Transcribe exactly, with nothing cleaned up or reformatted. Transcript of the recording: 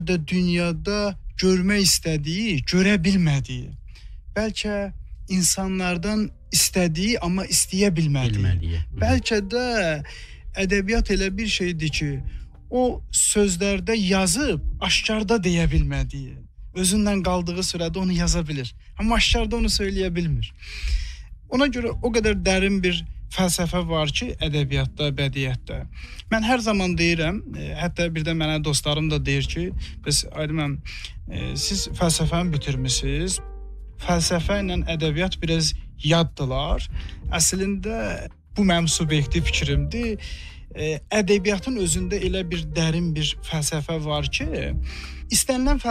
da dünyada görmək istədiyi, görə bilmədiyi, bəlkə insanlardan istədiyi, amma istəyə bilmədiyi, Bilmədiyi. bəlkə də ədəbiyyat elə bir şeydir ki, o sözlərdə yazıb, aşkarda deyə bilmədiyi, özündən qaldığı sürədə onu yaza bilir, amma aşkarda onu söyləyə bilmir. Ona görə o qədər dərin bir fəlsəfə var ki, ədəbiyyatda, bədii-ətdə. Mən hər zaman deyirəm, e, hətta bir də mənə dostlarım da deyir ki, biz Aydın, e, siz fəlsəfəni bitirmisiniz. Fəlsəfə ilə ədəbiyyat biraz yaddılar. Əslində bu mənim subyektiv fikrimdir. E, ədəbiyyatın özündə elə bir dərin bir fəlsəfə var ki, istənilən